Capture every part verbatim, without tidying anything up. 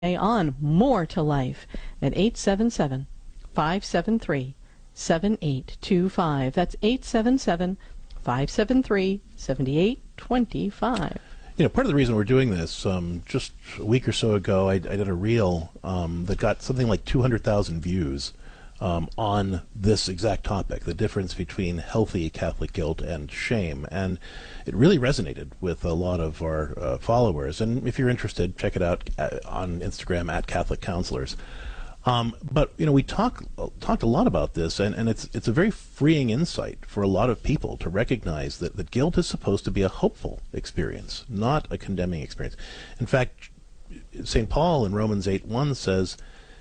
on More to Life at eight seven seven, five seven three, seven eight two five. That's eight seven seven, five seven three, seven eight two five. You know, part of the reason we're doing this, um, just a week or so ago, I, I did a reel um, that got something like two hundred thousand views um, on this exact topic, the difference between healthy Catholic guilt and shame. And it really resonated with a lot of our uh, followers. And if you're interested, check it out at, on Instagram at Catholic Counselors. Um, but, you know, we talk, talked a lot about this, and, and it's it's a very freeing insight for a lot of people to recognize that, that guilt is supposed to be a hopeful experience, not a condemning experience. In fact, Saint Paul in Romans eight one says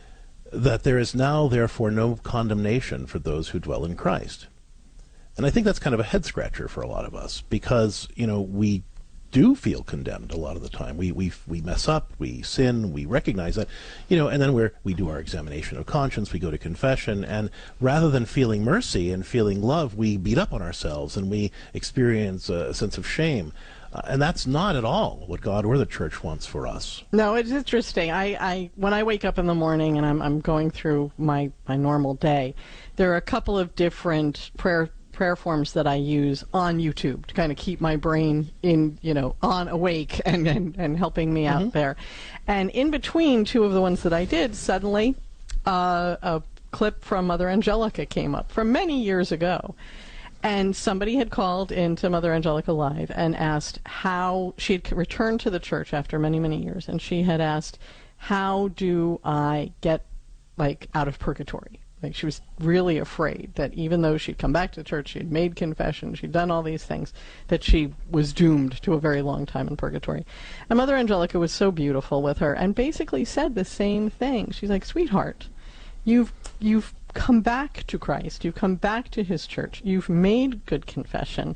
that there is now, therefore, no condemnation for those who dwell in Christ. And I think that's kind of a head-scratcher for a lot of us, because, you know, we do feel condemned a lot of the time. We we we mess up, we sin, we recognize that, you know, and then we're we do our examination of conscience, we go to confession, and rather than feeling mercy and feeling love, we beat up on ourselves and we experience a sense of shame. Uh, and that's not at all what God or the Church wants for us. No, it's interesting. I, I when I wake up in the morning and I'm I'm going through my, my normal day, there are a couple of different prayer prayer forms that I use on YouTube to kind of keep my brain in, you know, on awake and, and, and helping me out mm-hmm. there. And in between two of the ones that I did, suddenly uh, a clip from Mother Angelica came up from many years ago. And somebody had called into Mother Angelica Live and asked how she had returned to the church after many, many years. And she had asked, how do I get, like, out of purgatory? Like, she was really afraid that even though she'd come back to church, she'd made confession, she'd done all these things, that she was doomed to a very long time in purgatory. And Mother Angelica was so beautiful with her and basically said the same thing. She's like, sweetheart, you've you've come back to Christ, you've come back to his church, you've made good confession.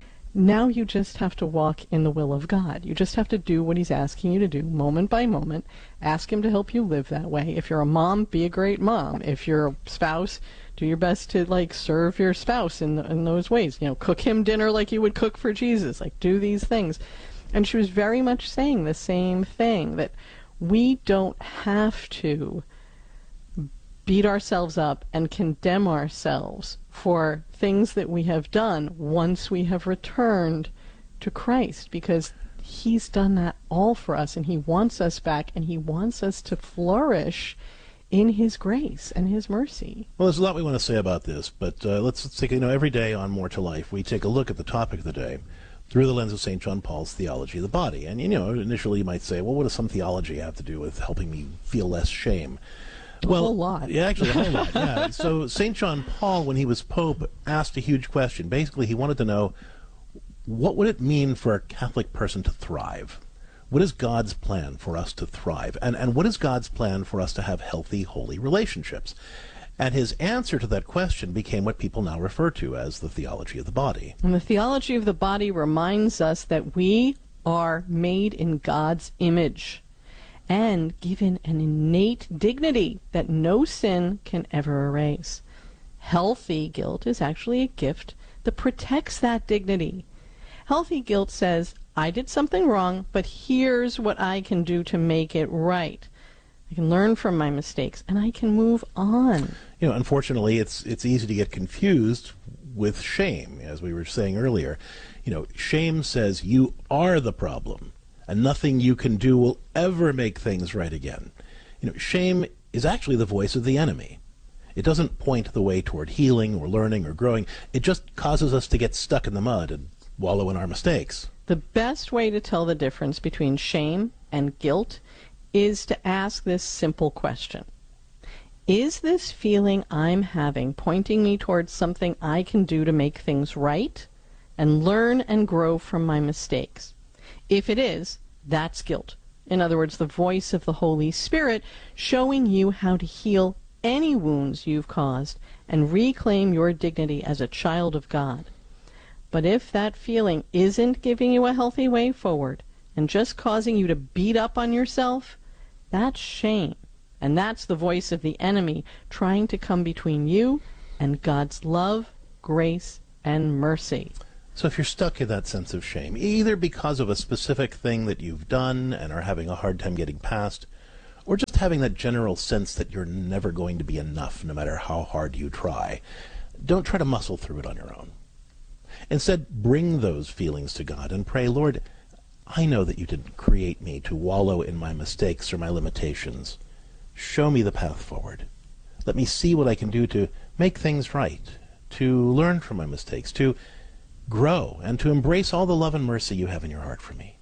Now you just have to walk in the will of God. You just have to do what he's asking you to do, moment by moment. Ask him to help you live that way. If you're a mom, be a great mom. If you're a spouse, do your best to, like, serve your spouse in, the, in those ways. You know, cook him dinner like you would cook for Jesus. Like, do these things. And she was very much saying the same thing, that we don't have to beat ourselves up and condemn ourselves for things that we have done once we have returned to Christ, because he's done that all for us, and he wants us back, and he wants us to flourish in his grace and his mercy. Well, there's a lot we want to say about this, but uh, let's, let's take, you know, every day on More to Life, we take a look at the topic of the day through the lens of Saint John Paul's theology of the body. And, you know, initially you might say, well, what does some theology have to do with helping me feel less shame? A well, whole lot. Yeah, actually, a whole lot, yeah. So Saint John Paul, when he was Pope, asked a huge question. Basically, he wanted to know, what would it mean for a Catholic person to thrive? What is God's plan for us to thrive? And, and what is God's plan for us to have healthy, holy relationships? And his answer to that question became what people now refer to as the theology of the body. And the theology of the body reminds us that we are made in God's image and given an innate dignity that no sin can ever erase. Healthy guilt is actually a gift that protects that dignity. Healthy guilt says, I did something wrong, but here's what I can do to make it right. I can learn from my mistakes, and I can move on. You know, unfortunately, it's it's easy to get confused with shame, as we were saying earlier. You know, shame says you are the problem, and nothing you can do will ever make things right again. You know, shame is actually the voice of the enemy. It doesn't point the way toward healing or learning or growing. It just causes us to get stuck in the mud and wallow in our mistakes. The best way to tell the difference between shame and guilt is to ask this simple question. Is this feeling I'm having pointing me towards something I can do to make things right and learn and grow from my mistakes? If it is, that's guilt. In other words, the voice of the Holy Spirit showing you how to heal any wounds you've caused and reclaim your dignity as a child of God. But if that feeling isn't giving you a healthy way forward and just causing you to beat up on yourself, that's shame. And that's the voice of the enemy trying to come between you and God's love, grace, and mercy. So if you're stuck in that sense of shame, either because of a specific thing that you've done and are having a hard time getting past, or just just having that general sense that you're never going to be enough no matter how hard you try. Don't try to muscle through it on your own. Instead, bring those feelings to God and pray, Lord, I know that you didn't create me to wallow in my mistakes or my limitations. Show me the path forward. Let me see what I can do to make things right, to learn from my mistakes, to grow, and to embrace all the love and mercy you have in your heart for me.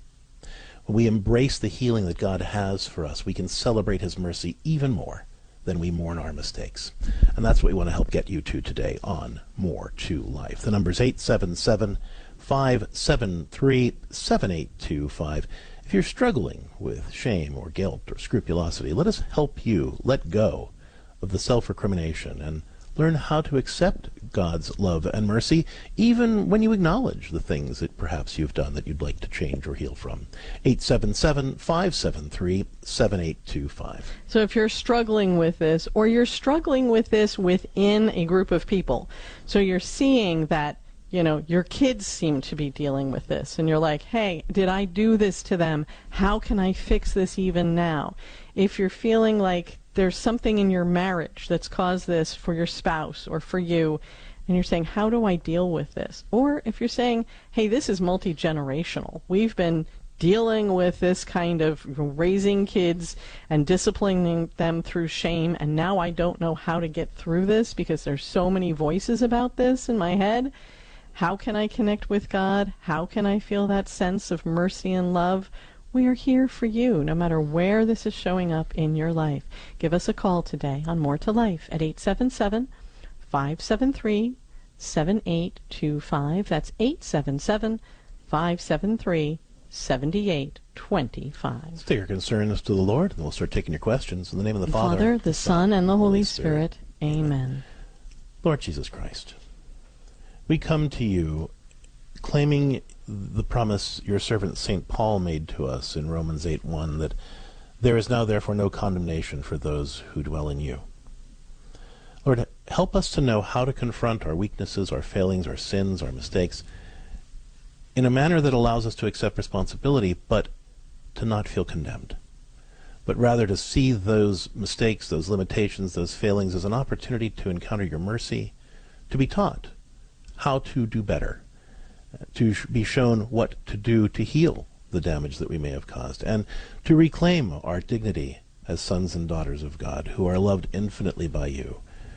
When we embrace the healing that God has for us, we can celebrate his mercy even more than we mourn our mistakes. And that's what we want to help get you to today on More to Life. The number is eight seven seven, five seven three, seven eight two five. If you're struggling with shame or guilt or scrupulosity, let us help you let go of the self-recrimination and learn how to accept God's love and mercy, even when you acknowledge the things that perhaps you've done that you'd like to change or heal from. eight seven seven, five seven three, seven eight two five. So if you're struggling with this, or you're struggling with this within a group of people, so you're seeing that, you know, your kids seem to be dealing with this, and you're like, hey, did I do this to them? How can I fix this even now? If you're feeling like there's something in your marriage that's caused this for your spouse or for you, and you're saying, how do I deal with this? Or if you're saying, hey, this is multi-generational. We've been dealing with this kind of raising kids and disciplining them through shame, and now I don't know how to get through this because there's so many voices about this in my head. How can I connect with God? How can I feel that sense of mercy and love? We are here for you, no matter where this is showing up in your life. Give us a call today on More to Life at eight seven seven, five seven three, seven eight two five. That's eight seven seven, five seven three, seven eight two five. Let's take your concerns to the Lord, and we'll start taking your questions. In the name of the, the Father, Father, the Son, and the Holy Spirit. Spirit. Amen. Lord Jesus Christ, we come to you claiming the promise your servant Saint Paul made to us in Romans eight one, that there is now therefore no condemnation for those who dwell in you. Lord, help us to know how to confront our weaknesses, our failings, our sins, our mistakes, in a manner that allows us to accept responsibility, but to not feel condemned, but rather to see those mistakes, those limitations, those failings as an opportunity to encounter your mercy, to be taught how to do better, to sh- be shown what to do to heal the damage that we may have caused, and to reclaim our dignity as sons and daughters of God, who are loved infinitely by you,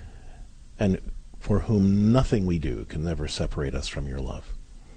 and for whom nothing we do can never separate us from your love.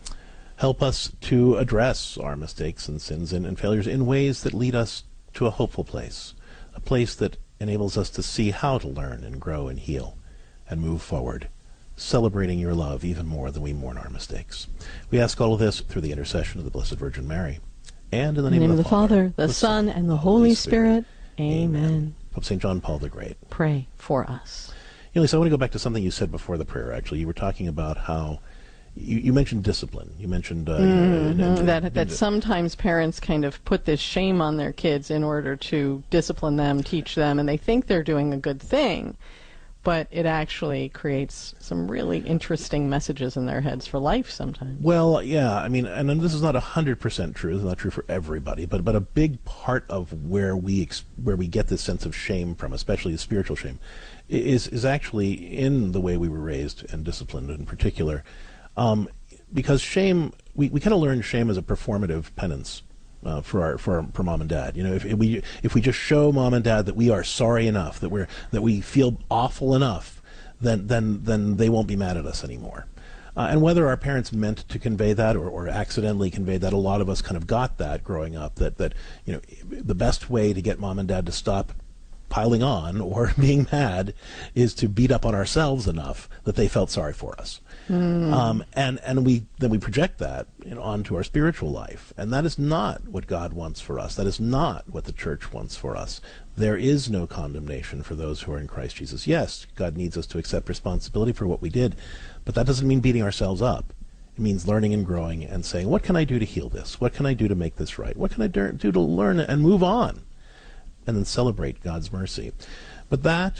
Help us to address our mistakes and sins and, and failures in ways that lead us to a hopeful place, a place that enables us to see how to learn and grow and heal and move forward, celebrating your love even more than we mourn our mistakes. We ask all of this through the intercession of the Blessed Virgin Mary, and in the name, in the of name the, of the Father, Father, the, the Son, and the Holy Spirit. Spirit. Amen. Amen. Pope Saint John Paul the Great, pray for us. You know, Lisa, I want to go back to something you said before the prayer, actually. You were talking about how you, you mentioned discipline. You mentioned uh, mm-hmm. you know, and, that and, that sometimes parents kind of put this shame on their kids in order to discipline them, teach them, and they think they're doing a good thing, but it actually creates some really interesting messages in their heads for life sometimes. Well, yeah, I mean, and this is not one hundred percent true. It's not true for everybody, but but a big part of where we ex- where we get this sense of shame from, especially the spiritual shame, is is actually in the way we were raised and disciplined in particular. Um, because shame, we, we kind of learn shame as a performative penance uh, for our for our, for mom and dad. You know, if, if we if we just show mom and dad that we are sorry enough, that we're that we feel awful enough, then then then they won't be mad at us anymore. Uh, and whether our parents meant to convey that or, or accidentally conveyed that, a lot of us kind of got that growing up. That that you know, the best way to get mom and dad to stop piling on or being mad is to beat up on ourselves enough that they felt sorry for us. Mm. Um, and and we then we project that, you know, onto our spiritual life, and that is not what God wants for us. That is not what the church wants for us. There is no condemnation for those who are in Christ Jesus. Yes, God needs us to accept responsibility for what we did, but that doesn't mean beating ourselves up. It means learning and growing and saying, what can I do to heal this? What can I do to make this right? What can I do to learn and move on? And then celebrate God's mercy. But that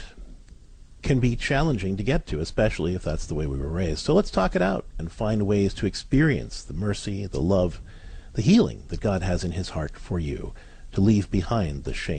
can be challenging to get to, especially if that's the way we were raised. So let's talk it out and find ways to experience the mercy, the love, the healing that God has in his heart for you, to leave behind the shame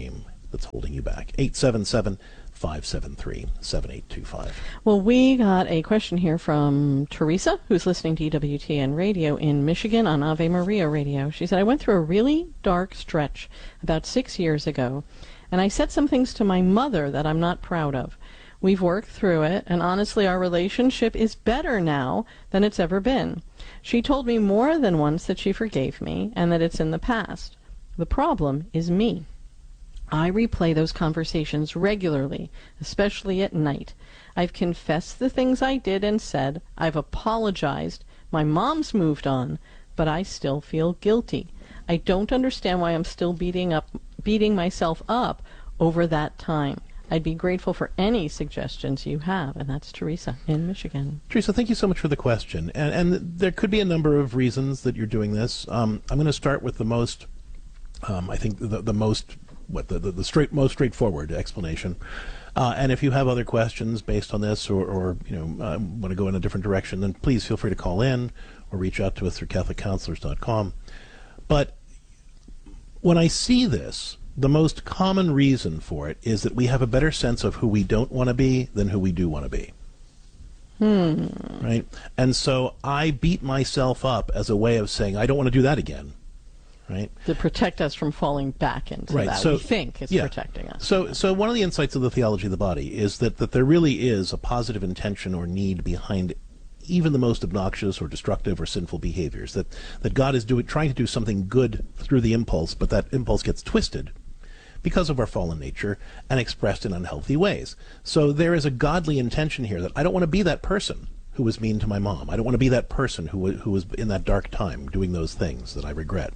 that's holding you back. eight seven seven, five seven three, seven eight two five. Well, we got a question here from Teresa, who's listening to E W T N Radio in Michigan on Ave Maria Radio. She said, I went through a really dark stretch about six years ago, and I said some things to my mother that I'm not proud of. We've worked through it, and honestly, our relationship is better now than it's ever been. She told me more than once that she forgave me and that it's in the past. The problem is me. I replay those conversations regularly, especially at night. I've confessed the things I did and said. I've apologized. My mom's moved on, but I still feel guilty. I don't understand why I'm still beating up, beating myself up over that time. I'd be grateful for any suggestions you have. And that's Teresa in Michigan. Teresa, thank you so much for the question. And, and there could be a number of reasons that you're doing this. Um, I'm going to start with the most, um, I think, the, the most, what the, the, the straight, most straightforward explanation. Uh, and if you have other questions based on this, or, or you know, uh, want to go in a different direction, then please feel free to call in or reach out to us through catholic counselors dot com. But when I see this, the most common reason for it is that we have a better sense of who we don't want to be than who we do want to be. Hmm. Right? And so I beat myself up as a way of saying, I don't want to do that again. Right? To protect us from falling back into right. that. So, we think it's yeah. protecting us. So, so one of the insights of the theology of the body is that, that there really is a positive intention or need behind even the most obnoxious or destructive or sinful behaviors. That, that God is doing, trying to do something good through the impulse, but that impulse gets twisted because of our fallen nature and expressed in unhealthy ways. So there is a godly intention here that I don't want to be that person who was mean to my mom. I don't want to be that person who, who was in that dark time doing those things that I regret.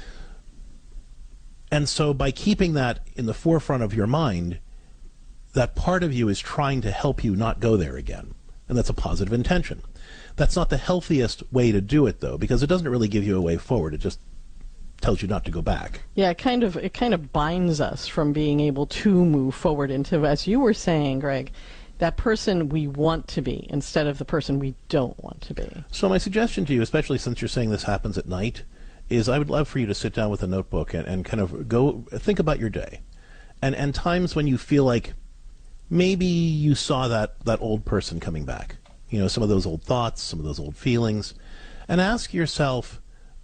And so by keeping that in the forefront of your mind, that part of you is trying to help you not go there again. And that's a positive intention. That's not the healthiest way to do it, though, because it doesn't really give you a way forward. It just tells you not to go back. Yeah, it kind of it kind of binds us from being able to move forward into, as you were saying, Greg, that person we want to be instead of the person we don't want to be. So my suggestion to you, especially since you're saying this happens at night, is I would love for you to sit down with a notebook and, and kind of go think about your day. And and times when you feel like maybe you saw that, that old person coming back. You know, some of those old thoughts, some of those old feelings. And ask yourself,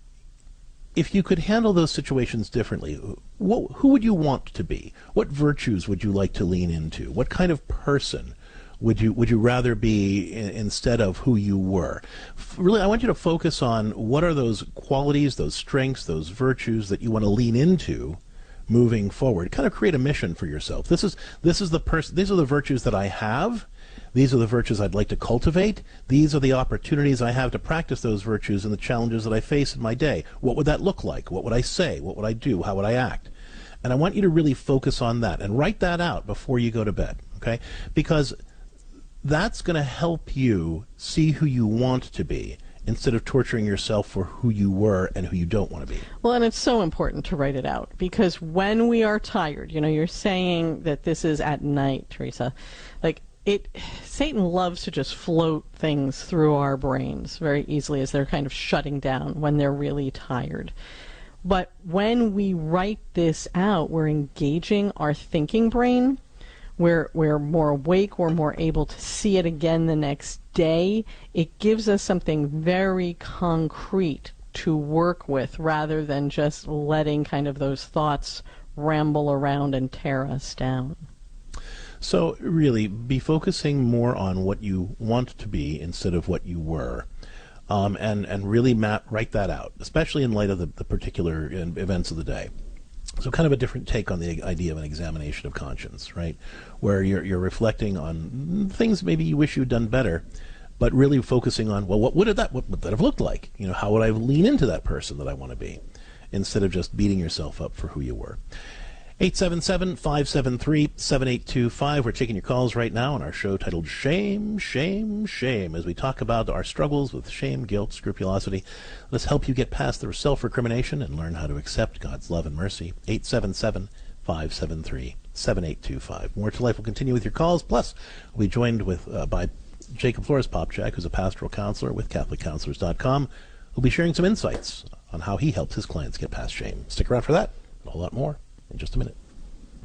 if you could handle those situations differently, what, who would you want to be? What virtues would you like to lean into? What kind of person would you would you rather be in, instead of who you were? F- really, I want you to focus on what are those qualities, those strengths, those virtues that you want to lean into moving forward. Kind of create a mission for yourself. This is this is the person. These are the virtues that I have. These are the virtues I'd like to cultivate. These are the opportunities I have to practice those virtues and the challenges that I face in my day. What would that look like? What would I say? What would I do? How would I act? And I want you to really focus on that and write that out before you go to bed, okay? Because that's going to help you see who you want to be instead of torturing yourself for who you were and who you don't want to be. Well, and it's so important to write it out, because when we are tired, you know, you're saying that this is at night, Teresa, like, It, Satan loves to just float things through our brains very easily as they're kind of shutting down when they're really tired. But when we write this out, we're engaging our thinking brain. We're, we're more awake. We're more able to see it again the next day. It gives us something very concrete to work with rather than just letting kind of those thoughts ramble around and tear us down. So really, be focusing more on what you want to be instead of what you were, um, and and really map write that out, especially in light of the, the particular events of the day. So kind of a different take on the idea of an examination of conscience, right? Where you're you're reflecting on things maybe you wish you'd done better, but really focusing on, well, what would that what would that have looked like? You know, how would I lean into that person that I want to be, instead of just beating yourself up for who you were. eight seven seven, five seven three, seven eight two five. We're taking your calls right now on our show titled Shame, Shame, Shame, as we talk about our struggles with shame, guilt, scrupulosity. Let's help you get past the self-recrimination and learn how to accept God's love and mercy. eight seven seven, five seven three, seven eight two five. More to Life will continue with your calls. Plus, we'll be joined with uh, by Jacob Flores Popchak, who's a pastoral counselor with catholic counselors dot com, who'll be sharing some insights on how he helps his clients get past shame. Stick around for that and a whole lot more in just a minute.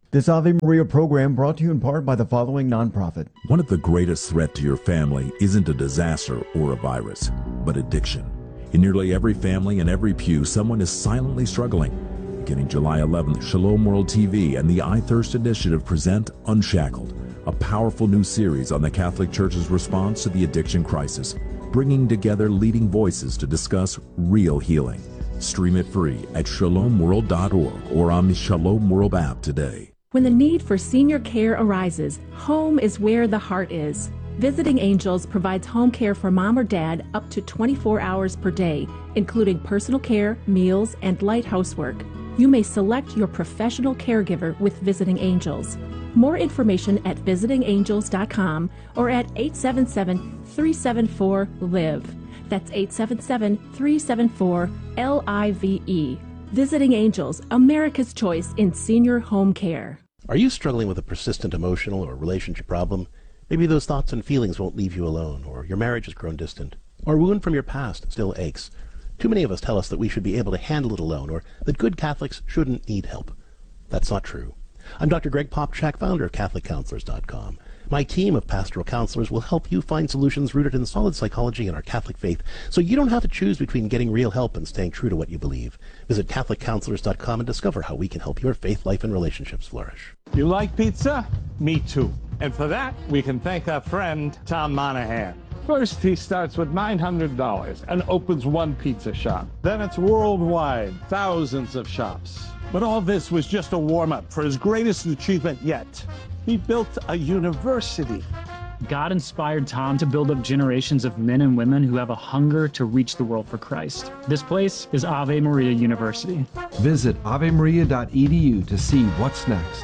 This Ave Maria program brought to you in part by the following nonprofit. One of the greatest threats to your family isn't a disaster or a virus, but addiction. In nearly every family and every pew, someone is silently struggling. Beginning July eleventh, Shalom World T V and the I Thirst Initiative present Unshackled, a powerful new series on the Catholic Church's response to the addiction crisis, bringing together leading voices to discuss real healing. Stream it free at shalom world dot org or on the Shalom World app today. When the need for senior care arises, home is where the heart is. Visiting Angels provides home care for mom or dad up to twenty-four hours per day, including personal care, meals, and light housework. You may select your professional caregiver with Visiting Angels. More information at visiting angels dot com or at eight seven seven, three seven four, L I V E. That's eight seven seven, three seven four, L I V E. Visiting Angels, America's choice in senior home care. Are you struggling with a persistent emotional or relationship problem? Maybe those thoughts and feelings won't leave you alone, or your marriage has grown distant, or a wound from your past still aches. Too many of us tell us that we should be able to handle it alone, or that good Catholics shouldn't need help. That's not true. I'm Doctor Greg Popchak, founder of Catholic Counselors dot com. My team of pastoral counselors will help you find solutions rooted in solid psychology and our Catholic faith, so you don't have to choose between getting real help and staying true to what you believe. Visit Catholic Counselors dot com and discover how we can help your faith life and relationships flourish. You like pizza? Me too. And for that, we can thank our friend, Tom Monahan. First, he starts with nine hundred dollars and opens one pizza shop. Then it's worldwide, thousands of shops. But all this was just a warm-up for his greatest achievement yet. He built a university. God inspired Tom to build up generations of men and women who have a hunger to reach the world for Christ. This place is Ave Maria University. Visit ave maria dot e d u to see what's next.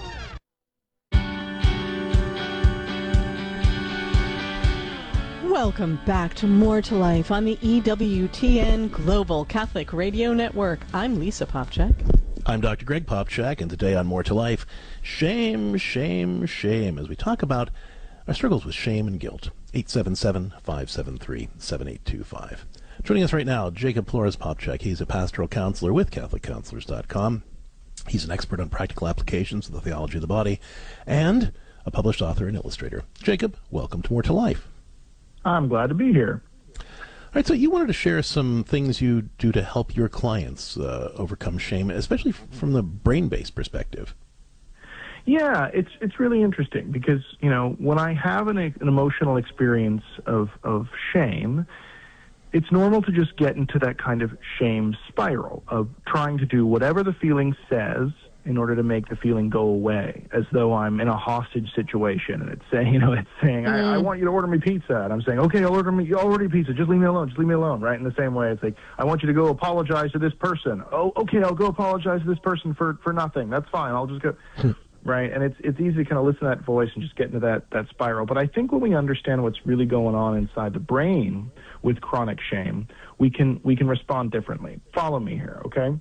Welcome back to More to Life on the E W T N Global Catholic Radio Network. I'm Lisa Popchak. I'm Doctor Greg Popchak, and today on More to Life, shame, shame, shame, as we talk about our struggles with shame and guilt. eight seven seven, five seven three, seven eight two five. Joining us right now, Jacob Flores Popchak. He's a pastoral counselor with Catholic Counselors dot com. He's an expert on practical applications of the theology of the body, and a published author and illustrator. Jacob, welcome to More to Life. I'm glad to be here. All right, so you wanted to share some things you do to help your clients uh, overcome shame, especially f- from the brain-based perspective. Yeah, it's it's really interesting because, you know, when I have an, an emotional experience of, of shame, it's normal to just get into that kind of shame spiral of trying to do whatever the feeling says in order to make the feeling go away, as though I'm in a hostage situation, and it's saying, you know, it's saying, mm. I, I want you to order me pizza, and I'm saying, okay, I'll order me, I'll order you pizza, just leave me alone, just leave me alone, right? In the same way, it's like, I want you to go apologize to this person. Oh, okay, I'll go apologize to this person for, for nothing. That's fine. I'll just go, right? And it's it's easy to kind of listen to that voice and just get into that that spiral. But I think when we understand what's really going on inside the brain with chronic shame, we can we can respond differently. Follow me here, okay?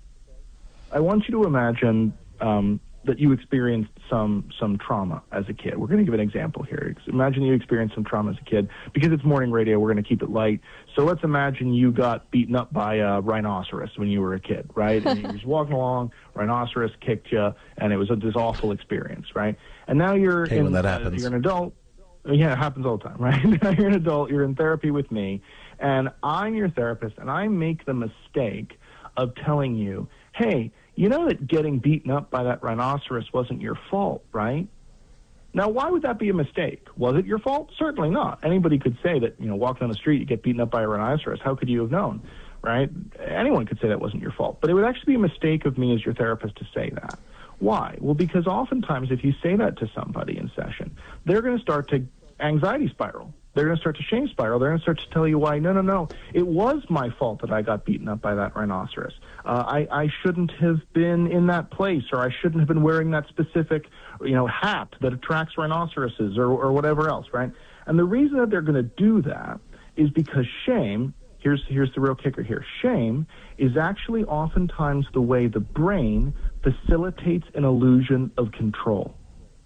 I want you to imagine Um, that you experienced some some trauma as a kid. We're going to give an example here. Imagine you experienced some trauma as a kid. Because it's morning radio, we're going to keep it light. So let's imagine you got beaten up by a rhinoceros when you were a kid, right? And you were just walking along, rhinoceros kicked you, and it was a, this awful experience, right? And now you're okay, in, when that uh, happens. You're an adult. Yeah, it happens all the time, right? Now you're an adult. You're in therapy with me, and I'm your therapist, and I make the mistake of telling you, hey, you know that getting beaten up by that rhinoceros wasn't your fault, right? Now, why would that be a mistake? Was it your fault? Certainly not. Anybody could say that, you know, walking down the street, you get beaten up by a rhinoceros. How could you have known, right? Anyone could say that wasn't your fault. But it would actually be a mistake of me as your therapist to say that. Why? Well, because oftentimes if you say that to somebody in session, they're going to start to anxiety spiral. They're going to start to shame spiral. They're going to start to tell you why, no, no, no, it was my fault that I got beaten up by that rhinoceros. Uh, I, I shouldn't have been in that place, or I shouldn't have been wearing that specific, you know, hat that attracts rhinoceroses, or, or whatever else, right? And the reason that they're going to do that is because shame, here's, here's the real kicker here, shame is actually oftentimes the way the brain facilitates an illusion of control.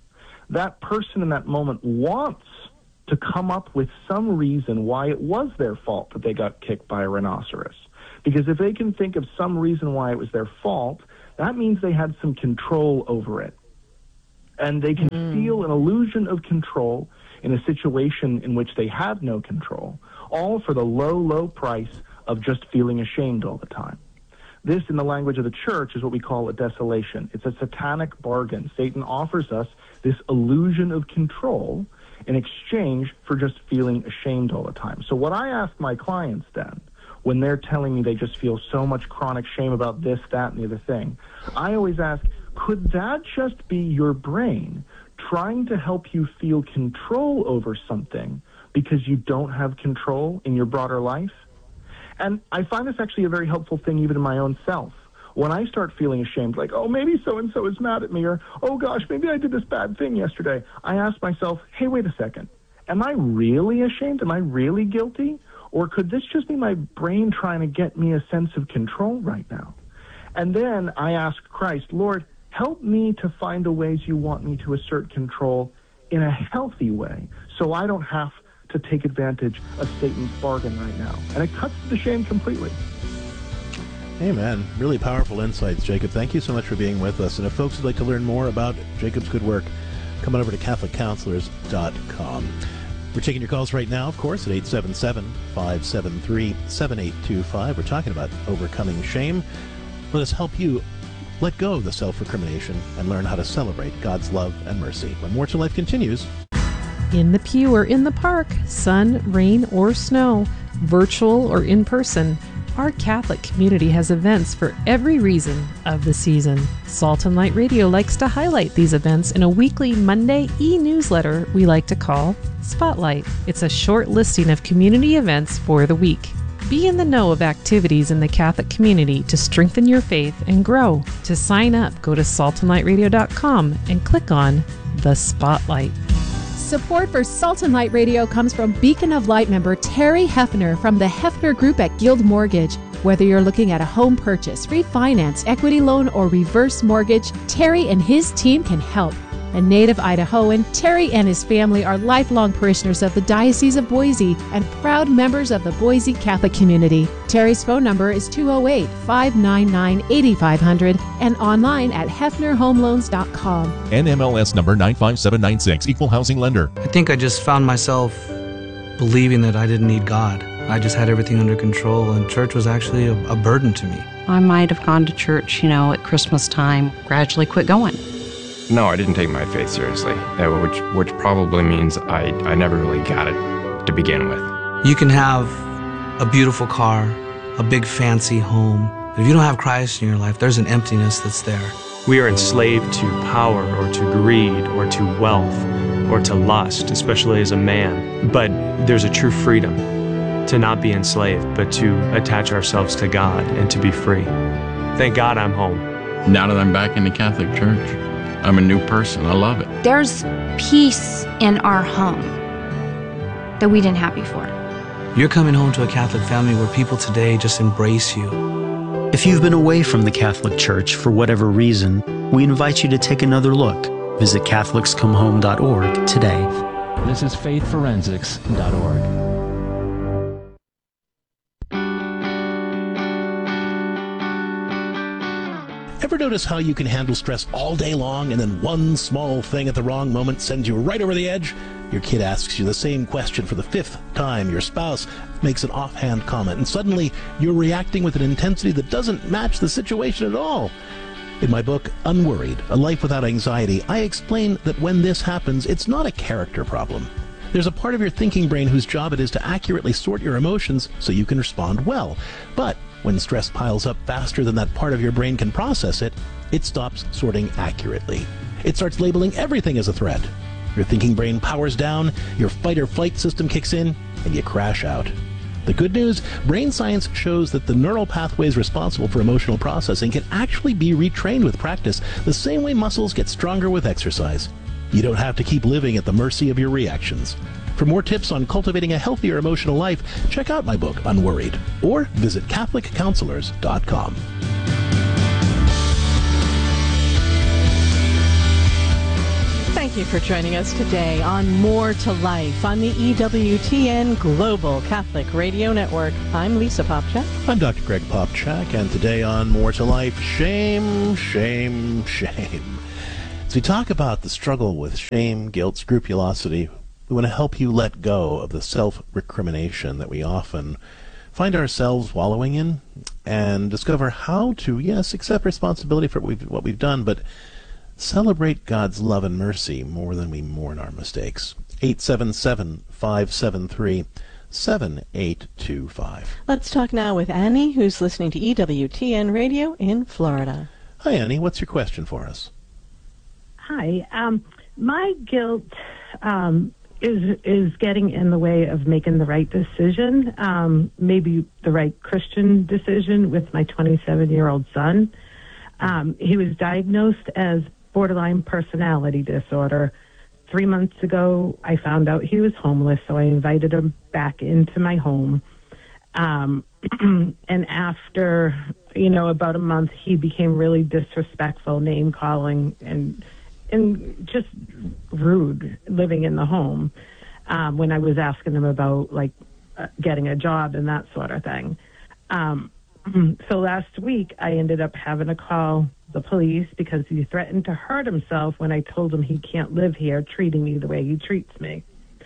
That person in that moment wants to come up with some reason why it was their fault that they got kicked by a rhinoceros. Because if they can think of some reason why it was their fault, that means they had some control over it. And they can Mm. feel an illusion of control in a situation in which they have no control, all for the low, low price of just feeling ashamed all the time. This, in the language of the church, is what we call a desolation. It's a satanic bargain. Satan offers us this illusion of control in exchange for just feeling ashamed all the time. So what I ask my clients then, when they're telling me they just feel so much chronic shame about this, that, and the other thing, I always ask, could that just be your brain trying to help you feel control over something because you don't have control in your broader life? And I find this actually a very helpful thing even in my own self. When I start feeling ashamed, like, oh, maybe so-and-so is mad at me, or, oh, gosh, maybe I did this bad thing yesterday, I ask myself, hey, wait a second. Am I really ashamed? Am I really guilty? Or could this just be my brain trying to get me a sense of control right now? And then I ask Christ, Lord, help me to find the ways you want me to assert control in a healthy way so I don't have to take advantage of Satan's bargain right now. And it cuts the shame completely. Amen. Really powerful insights, Jacob. Thank you so much for being with us. And if folks would like to learn more about Jacob's good work, come on over to Catholic Counselors dot com. We're taking your calls right now, of course, at eight seven seven, five seven three, seven eight two five. We're talking about overcoming shame. Let us help you let go of the self-recrimination and learn how to celebrate God's love and mercy. When More to Life continues. In the pew or in the park, sun, rain, or snow, virtual or in person, our Catholic community has events for every reason of the season. Salt and Light Radio likes to highlight these events in a weekly Monday e-newsletter we like to call Spotlight. It's a short listing of community events for the week. Be in the know of activities in the Catholic community to strengthen your faith and grow. To sign up, go to salt and light radio dot com and click on the Spotlight. Support for Salt and Light Radio comes from Beacon of Light member Terry Hefner from the Hefner Group at Guild Mortgage. Whether you're looking at a home purchase, refinance, equity loan, or reverse mortgage, Terry and his team can help. A native Idahoan, Terry and his family are lifelong parishioners of the Diocese of Boise and proud members of the Boise Catholic community. Terry's phone number is two oh eight, five nine nine, eight five zero zero and online at hefner home loans dot com. N M L S number nine five seven nine six, Equal Housing Lender. I think I just found myself believing that I didn't need God. I just had everything under control, and church was actually a, a burden to me. I might have gone to church, you know, at Christmas time, gradually quit going. No, I didn't take my faith seriously, uh, which which probably means I, I never really got it to begin with. You can have a beautiful car, a big fancy home, but if you don't have Christ in your life, there's an emptiness that's there. We are enslaved to power or to greed or to wealth or to lust, especially as a man. But there's a true freedom to not be enslaved, but to attach ourselves to God and to be free. Thank God I'm home. Now that I'm back in the Catholic Church, I'm a new person. I love it. There's peace in our home that we didn't have before. You're coming home to a Catholic family where people today just embrace you. If you've been away from the Catholic Church for whatever reason, we invite you to take another look. Visit Catholics Come Home dot org today. This is faith forensics dot org. Ever notice how you can handle stress all day long and then one small thing at the wrong moment sends you right over the edge? Your kid asks you the same question for the fifth time. Your spouse makes an offhand comment, and suddenly you're reacting with an intensity that doesn't match the situation at all. In my book, Unworried, A Life Without Anxiety, I explain that when this happens, it's not a character problem. There's a part of your thinking brain whose job it is to accurately sort your emotions so you can respond well. But when stress piles up faster than that part of your brain can process it, it stops sorting accurately. It starts labeling everything as a threat. Your thinking brain powers down, your fight or flight system kicks in, and you crash out. The good news, brain science shows that the neural pathways responsible for emotional processing can actually be retrained with practice, the same way muscles get stronger with exercise. You don't have to keep living at the mercy of your reactions. For more tips on cultivating a healthier emotional life, check out my book, Unworried, or visit Catholic Counselors dot com. Thank you for joining us today on More to Life on the E W T N Global Catholic Radio Network. I'm Lisa Popchak. I'm Doctor Greg Popchak, and today on More to Life, shame, shame, shame. As we talk about the struggle with shame, guilt, scrupulosity, we want to help you let go of the self-recrimination that we often find ourselves wallowing in, and discover how to, yes, accept responsibility for what we've, what we've done, but celebrate God's love and mercy more than we mourn our mistakes. eight seven seven, five seven three, seven eight two five. Let's talk now with Annie, who's listening to E W T N Radio in Florida. Hi, Annie. What's your question for us? Hi. Um, my guilt um, is is getting in the way of making the right decision, um, maybe the right Christian decision with my twenty-seven-year-old son. Um, he was diagnosed as borderline personality disorder. Three months ago, I found out he was homeless, so I invited him back into my home. Um, and after, you know, about a month, he became really disrespectful, name-calling, and and just rude living in the home um, when I was asking him about, like, uh, getting a job and that sort of thing. Um, so last week, I ended up having to call the police because he threatened to hurt himself when I told him he can't live here, treating me the way he treats me.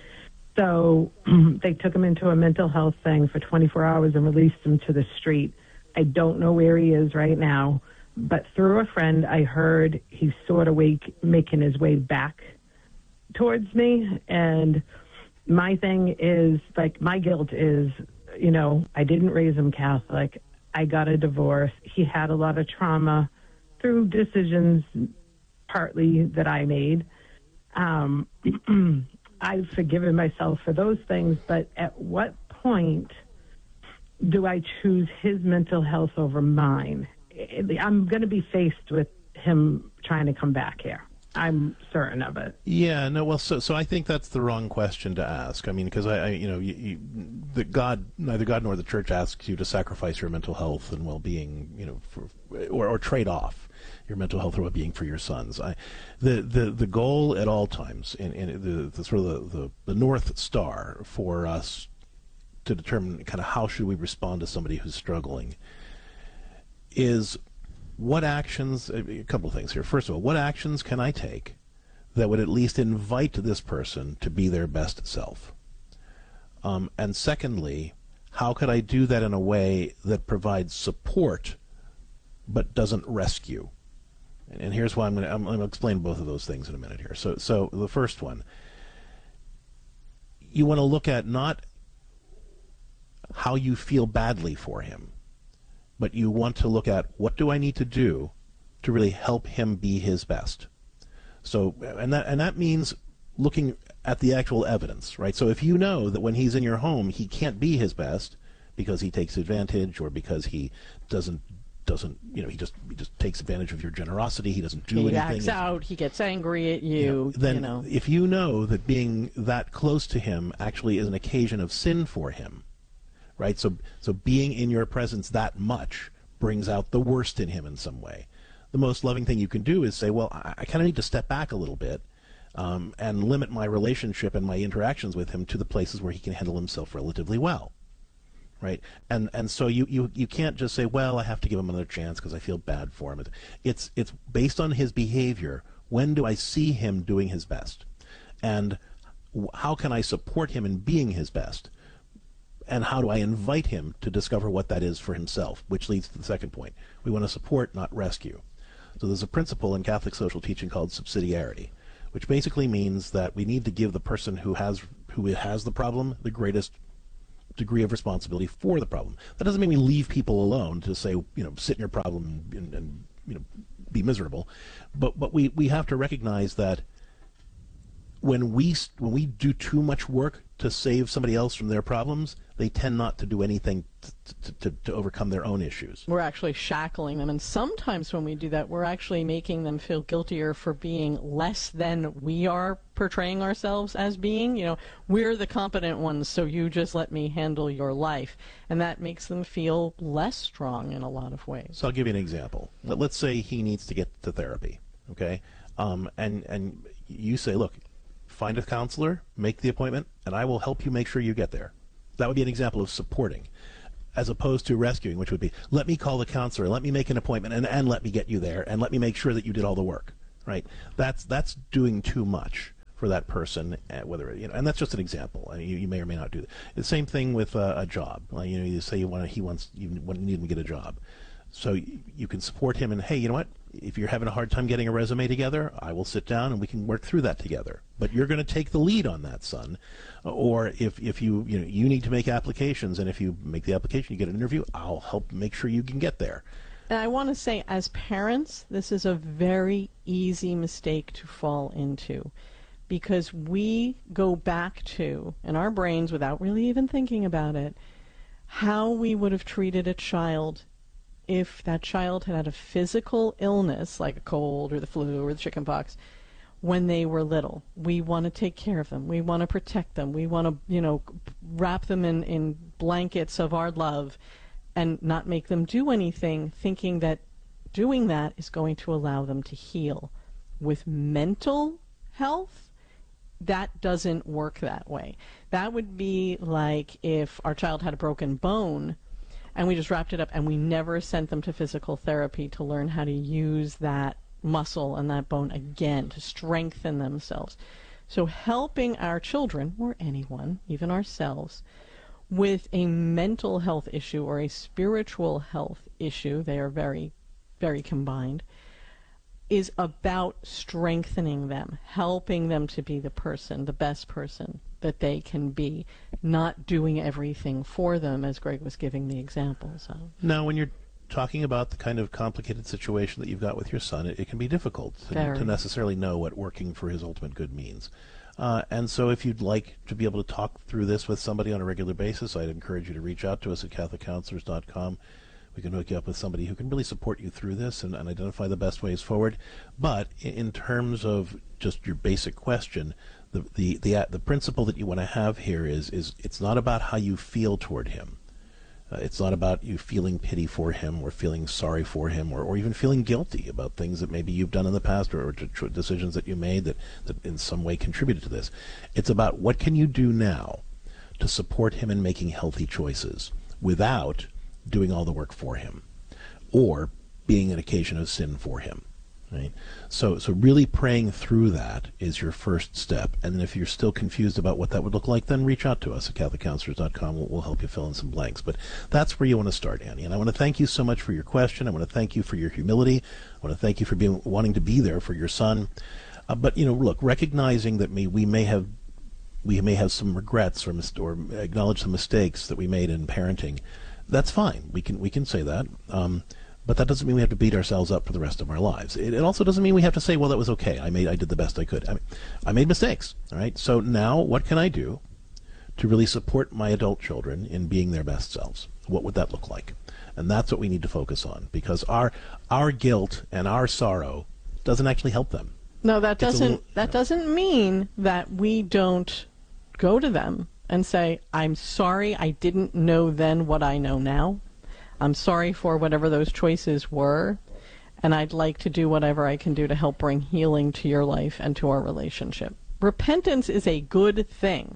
So they took him into a mental health thing for twenty-four hours and released him to the street. I don't know where he is right now, but through a friend, I heard he's sort of wake, making his way back towards me. And my thing is, like, my guilt is, you know, I didn't raise him Catholic. I got a divorce. He had a lot of trauma through decisions partly that I made. Um, I've forgiven myself for those things, but at what point do I choose his mental health over mine? I'm going to be faced with him trying to come back here. I'm certain of it. Yeah, no, well, so so I think that's the wrong question to ask. I mean, because I, I, you know, you, you, the God, neither God nor the Church asks you to sacrifice your mental health and well-being, you know, for, or or trade off your mental health or well-being for your sons. I, the the the goal at all times, in, in the, the sort of the, the the North Star for us to determine kind of how should we respond to somebody who's struggling, is what actions, a couple of things here. First of all, what actions can I take that would at least invite this person to be their best self? Um, and secondly, how could I do that in a way that provides support but doesn't rescue? And, and here's why I'm going to I'm going to explain both of those things in a minute here. So, so the first one, you want to look at not how you feel badly for him, but you want to look at what do I need to do to really help him be his best. So, and that and that means looking at the actual evidence, right? So if you know that when he's in your home he can't be his best because he takes advantage or because he doesn't doesn't you know he just he just takes advantage of your generosity, he doesn't do he anything. He acts out, he gets angry at you. you know, then you know. If you know that being that close to him actually is an occasion of sin for him, right? So so being in your presence that much brings out the worst in him in some way. The most loving thing you can do is say, well, I, I kind of need to step back a little bit um, and limit my relationship and my interactions with him to the places where he can handle himself relatively well, right? And and so you, you, you can't just say, well, I have to give him another chance because I feel bad for him. It's, it's based on his behavior. When do I see him doing his best? And how can I support him in being his best? And how do I invite him to discover what that is for himself, which leads to the second point. We want to support, not rescue. So there's a principle in Catholic social teaching called subsidiarity, which basically means that we need to give the person who has who has the problem the greatest degree of responsibility for the problem. That doesn't mean we leave people alone to say, you know, sit in your problem and, and you know, be miserable. But but we, we have to recognize that when we when we do too much work to save somebody else from their problems, they tend not to do anything to, to, to overcome their own issues. We're actually shackling them, and sometimes when we do that, we're actually making them feel guiltier for being less than we are portraying ourselves as being. You know, we're the competent ones, so you just let me handle your life. And that makes them feel less strong in a lot of ways. So I'll give you an example. Let's say he needs to get to therapy, okay? Um, and, and you say, look, find a counselor, make the appointment, and I will help you make sure you get there. That would be an example of supporting, as opposed to rescuing, which would be, let me call the counselor, let me make an appointment, and, and let me get you there, and let me make sure that you did all the work. right? That's that's doing too much for that person, uh, whether you know, and that's just an example. I mean, you, you may or may not do that. The same thing with uh, a job. Like, you know, you say you want he wants you want, need him to get a job, so you, you can support him. And hey, you know what? If you're having a hard time getting a resume together, I will sit down and we can work through that together. But you're going to take the lead on that, son. Or if if you you know you need to make applications, and if you make the application, you get an interview, I'll help make sure you can get there. And I want to say, as parents, this is a very easy mistake to fall into, because we go back to, in our brains, without really even thinking about it, how we would have treated a child if that child had had a physical illness, like a cold or the flu or the chicken pox, when they were little. We want to take care of them. We want to protect them. We want to, you know, wrap them in, in blankets of our love and not make them do anything, thinking that doing that is going to allow them to heal. With mental health, that doesn't work that way. That would be like if our child had a broken bone and we just wrapped it up and we never sent them to physical therapy to learn how to use that muscle and that bone again to strengthen themselves. So helping our children, or anyone, even ourselves, with a mental health issue or a spiritual health issue, they are very, very combined, is about strengthening them, helping them to be the person, the best person that they can be, not doing everything for them, as Greg was giving the examples of. Now, when you're talking about the kind of complicated situation that you've got with your son, it, it can be difficult to, to necessarily know what working for his ultimate good means. Uh, and so if you'd like to be able to talk through this with somebody on a regular basis, I'd encourage you to reach out to us at Catholic Counselors dot com. We can hook you up with somebody who can really support you through this and, and identify the best ways forward. But in, in terms of just your basic question, the, the, the, the principle that you want to have here is, is it's not about how you feel toward him. Uh, it's not about you feeling pity for him or feeling sorry for him or, or even feeling guilty about things that maybe you've done in the past or, or t- t- decisions that you made that, that in some way contributed to this. It's about what can you do now to support him in making healthy choices without doing all the work for him or being an occasion of sin for him. Right? So so really praying through that is your first step. And then if you're still confused about what that would look like, then reach out to us at Catholic Counselors dot com. We'll, we'll help you fill in some blanks. But that's where you want to start, Annie. And I want to thank you so much for your question. I want to thank you for your humility. I want to thank you for being wanting to be there for your son. Uh, but, you know, look, recognizing that me, we may have we may have some regrets or, mis- or acknowledge some mistakes that we made in parenting, that's fine. We can we can say that. Um, But that doesn't mean we have to beat ourselves up for the rest of our lives. It, it also doesn't mean we have to say, well, that was okay. I made, I did the best I could. I, mean, I made mistakes, all right? So now what can I do to really support my adult children in being their best selves? What would that look like? And that's what we need to focus on, because our our guilt and our sorrow doesn't actually help them. No, that It's a doesn't little- that doesn't mean that we don't go to them and say, I'm sorry I didn't know then what I know now. I'm sorry for whatever those choices were, and I'd like to do whatever I can do to help bring healing to your life and to our relationship. Repentance is a good thing,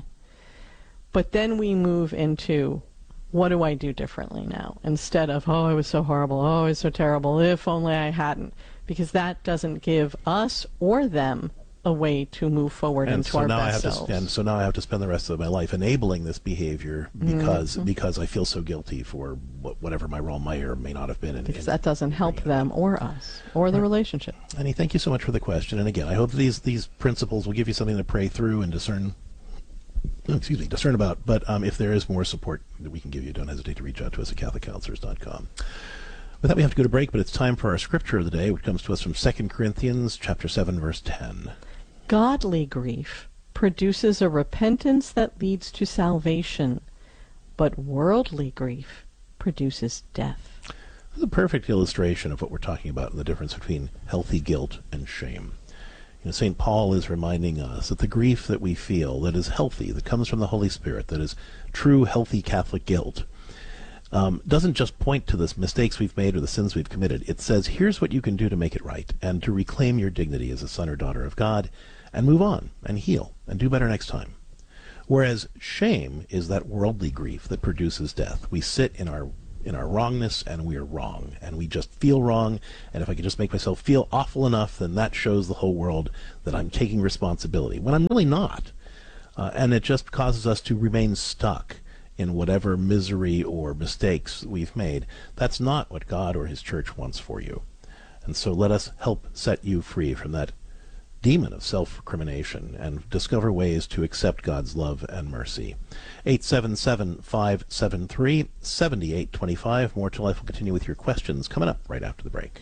but then we move into, what do I do differently now? Instead of, oh, I was so horrible, oh, I was so terrible, if only I hadn't. Because that doesn't give us or them a way to move forward and into so our now best I have selves. to, and so now I have to spend the rest of my life enabling this behavior because Mhm. because I feel so guilty for what, whatever my role may or may not have been. In, Because in, that doesn't help them or us or the relationship. Annie, thank you so much for the question. And again, I hope these these principles will give you something to pray through and discern. oh, Excuse me, discern about. But um, if there is more support that we can give you, don't hesitate to reach out to us at Catholic Counselors dot com. With that, we have to go to break, but it's time for our scripture of the day, which comes to us from Second Corinthians chapter seven, verse ten. Godly grief produces a repentance that leads to salvation, but worldly grief produces death. This is a perfect illustration of what we're talking about and the difference between healthy guilt and shame. You know, Saint Paul is reminding us that the grief that we feel that is healthy, that comes from the Holy Spirit, that is true, healthy Catholic guilt, um, doesn't just point to the mistakes we've made or the sins we've committed. It says, here's what you can do to make it right and to reclaim your dignity as a son or daughter of God and move on and heal and do better next time. Whereas shame is that worldly grief that produces death. We sit in our in our wrongness, and we are wrong, and we just feel wrong, and if I can just make myself feel awful enough, then that shows the whole world that I'm taking responsibility, when I'm really not. Uh, and it just causes us to remain stuck in whatever misery or mistakes we've made. That's not what God or his church wants for you. And so let us help set you free from that demon of self-recrimination and discover ways to accept God's love and mercy. eight seven seven, five seven three, seven eight two five. More to Life will continue with your questions coming up right after the break.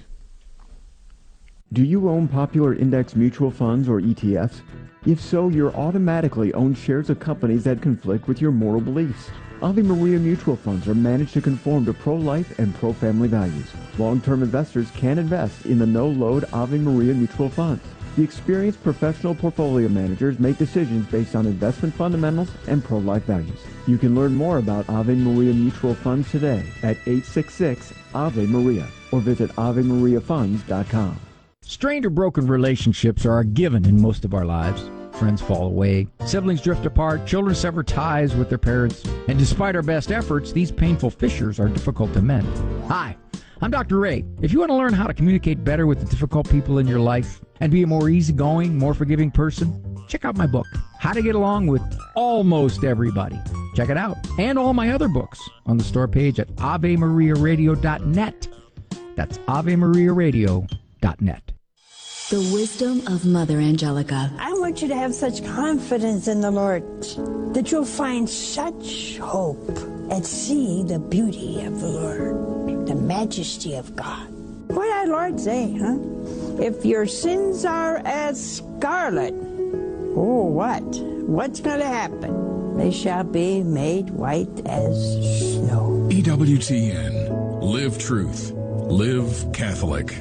Do you own popular index mutual funds or E T Fs? If so, you're automatically own shares of companies that conflict with your moral beliefs. Ave Maria mutual funds are managed to conform to pro-life and pro-family values. Long-term investors can invest in the no-load Ave Maria mutual funds. The experienced professional portfolio managers make decisions based on investment fundamentals and pro-life values. You can learn more about Ave Maria mutual funds today at eight six six, Ave Maria or visit ave maria funds dot com. Strained or broken relationships are a given in most of our lives. Friends fall away, siblings drift apart, children sever ties with their parents, and despite our best efforts, these painful fissures are difficult to mend. Hi, I'm Doctor Ray. If you want to learn how to communicate better with the difficult people in your life and be a more easygoing, more forgiving person, check out my book, How to Get Along with Almost Everybody. Check it out, and all my other books on the store page at ave maria radio dot net. That's ave maria radio dot net. The wisdom of Mother Angelica. I want you to have such confidence in the Lord that you'll find such hope and see the beauty of the Lord, the majesty of God. What did our Lord say, huh? If your sins are as scarlet, oh, what? What's going to happen? They shall be made white as snow. E W T N. Live truth. Live Catholic.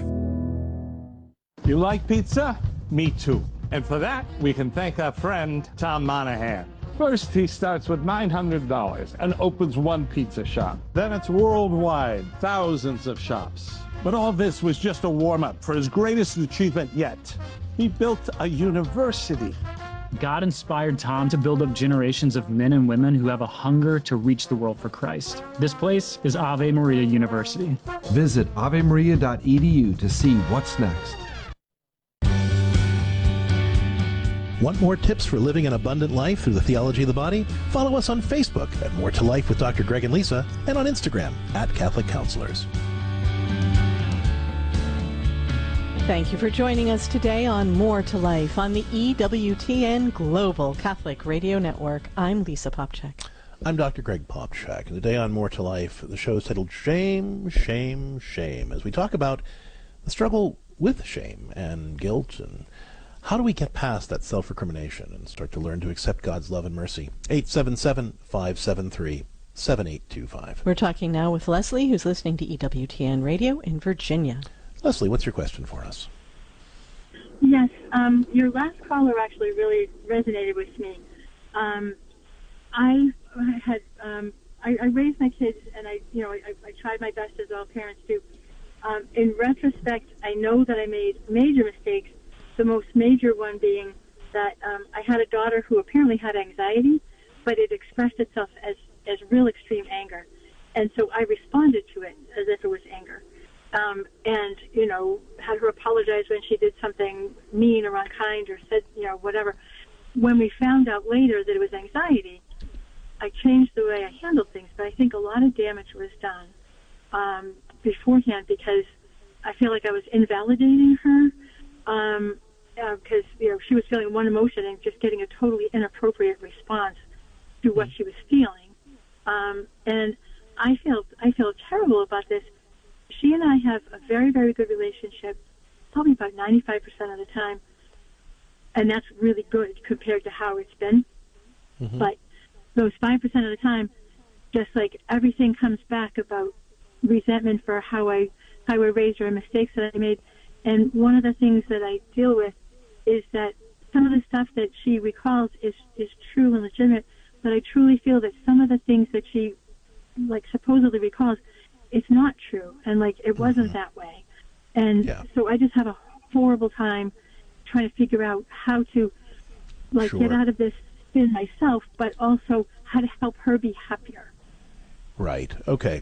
You like pizza? Me too. And for that, we can thank our friend Tom Monahan. First, he starts with nine hundred dollars and opens one pizza shop. Then it's worldwide, thousands of shops. But all this was just a warm-up for his greatest achievement yet. He built a university. God inspired Tom to build up generations of men and women who have a hunger to reach the world for Christ. This place is Ave Maria University. Visit ave maria dot e d u to see what's next. Want more tips for living an abundant life through the theology of the body? Follow us on Facebook at More to Life with Doctor Greg and Lisa, and on Instagram at Catholic Counselors. Thank you for joining us today on More to Life on the E W T N Global Catholic Radio Network. I'm Lisa Popchak. I'm Doctor Greg Popchak, and today on More to Life, the show is titled Shame, Shame, Shame, as we talk about the struggle with shame and guilt, and how do we get past that self-recrimination and start to learn to accept God's love and mercy? eight seven seven, five seven three, seven eight two five. We're talking now with Leslie, who's listening to E W T N Radio in Virginia. Leslie, what's your question for us? Yes, um, your last caller actually really resonated with me. Um, I had um, I, I raised my kids, and I you know I, I tried my best as all parents do. Um, in retrospect, I know that I made major mistakes. The most major one being that um, I had a daughter who apparently had anxiety, but it expressed itself as, as real extreme anger. And so I responded to it as if it was anger. Um, and, you know, had her apologize when she did something mean or unkind or said, you know, whatever. When we found out later that it was anxiety, I changed the way I handled things, but I think a lot of damage was done um, beforehand because I feel like I was invalidating her. Um, because uh, you know she was feeling one emotion and just getting a totally inappropriate response to what she was feeling, um, and I feel I feel terrible about this. She and I have a very very good relationship, probably about ninety-five percent of the time, and that's really good compared to how it's been. Mm-hmm. But those five percent of the time, just like everything comes back about resentment for how I how I raised her and mistakes that I made. And one of the things that I deal with is that some of the stuff that she recalls is, is true and legitimate, but I truly feel that some of the things that she, like, supposedly recalls, it's not true, and, like, it wasn't mm-hmm. that way. And yeah. so I just have a horrible time trying to figure out how to, like, sure. get out of this spin myself, but also how to help her be happier. Right. Okay.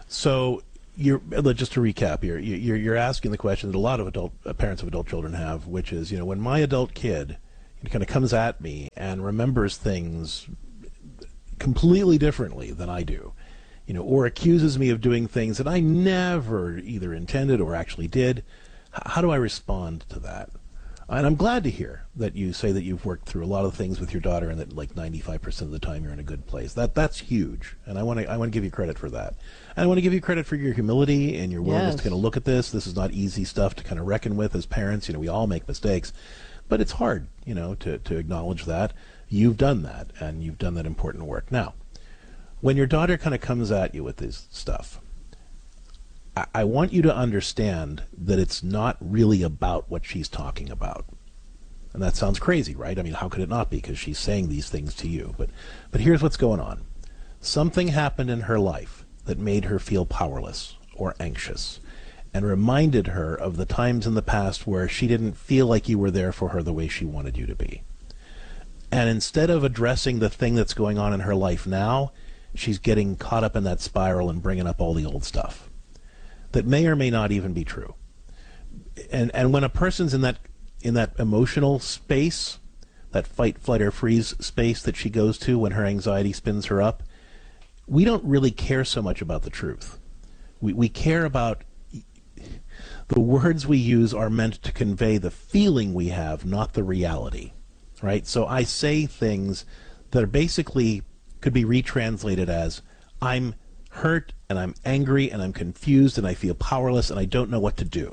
So you're just to recap, you're you're you're asking the question that a lot of adult uh, parents of adult children have, which is, you know, when my adult kid kind of comes at me and remembers things completely differently than I do, you know, or accuses me of doing things that I never either intended or actually did, h- how do I respond to that? And I'm glad to hear that you say that you've worked through a lot of things with your daughter and that like ninety-five percent of the time you're in a good place. That that's huge, and I want to I want to give you credit for that. And I want to give you credit for your humility and your willingness Yes. to kind of look at this. This is not easy stuff to kind of reckon with as parents. You know, we all make mistakes, but it's hard, you know, to to acknowledge that. You've done that, and you've done that important work. Now, when your daughter kind of comes at you with this stuff, I, I want you to understand that it's not really about what she's talking about. And that sounds crazy, right? I mean, how could it not be? Because she's saying these things to you. But, but here's what's going on. Something happened in her life that made her feel powerless or anxious and reminded her of the times in the past where she didn't feel like you were there for her the way she wanted you to be. And instead of addressing the thing that's going on in her life now, she's getting caught up in that spiral and bringing up all the old stuff that may or may not even be true. And and when a person's in that in that emotional space, that fight, flight, or freeze space that she goes to when her anxiety spins her up, we don't really care so much about the truth. We we care about the words we use are meant to convey the feeling we have, not the reality, right? So I say things that are basically could be retranslated as, I'm hurt and I'm angry and I'm confused and I feel powerless and I don't know what to do.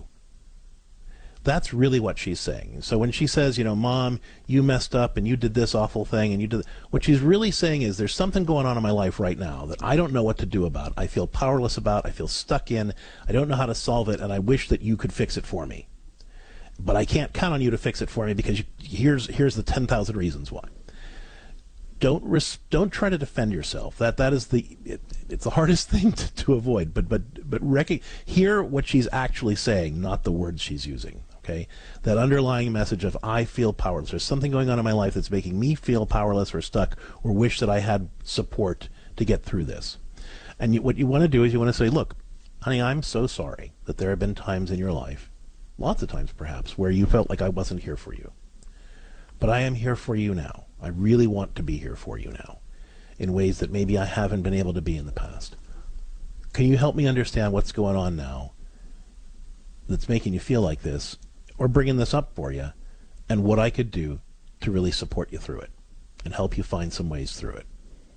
That's really what she's saying. So when she says, you know, Mom, you messed up and you did this awful thing and you did, what she's really saying is there's something going on in my life right now that I don't know what to do about. I feel powerless about. I feel stuck in. I don't know how to solve it, and I wish that you could fix it for me. But I can't count on you to fix it for me because you, here's here's the ten thousand reasons why. Don't ris- don't try to defend yourself. That that is the it, it's the hardest thing to, to avoid. But but but rec- hear what she's actually saying, not the words she's using. Okay, that underlying message of I feel powerless. There's something going on in my life that's making me feel powerless or stuck, or wish that I had support to get through this. And you, what you want to do is you want to say, look, honey, I'm so sorry that there have been times in your life, lots of times perhaps, where you felt like I wasn't here for you. But I am here for you now. I really want to be here for you now in ways that maybe I haven't been able to be in the past. Can you help me understand what's going on now that's making you feel like this, or bringing this up for you, and what I could do to really support you through it and help you find some ways through it?